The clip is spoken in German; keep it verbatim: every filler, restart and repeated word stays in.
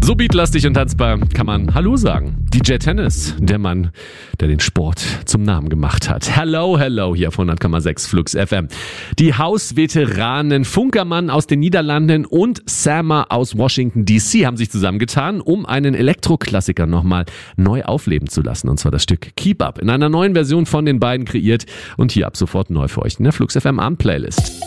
So beatlastig und tanzbar kann man Hallo sagen. D J Tennis, der Mann, der den Sport zum Namen gemacht hat. Hello, hello, hier auf hundert Komma sechs Flux F M. Die Hausveteranen Funkermann aus den Niederlanden und Sama aus Washington D C haben sich zusammengetan, um einen Elektroklassiker nochmal neu aufleben zu lassen. Und zwar das Stück Keep Up in einer neuen Version von den beiden kreiert und hier ab sofort neu für euch in der Flux F M Abend-Playlist.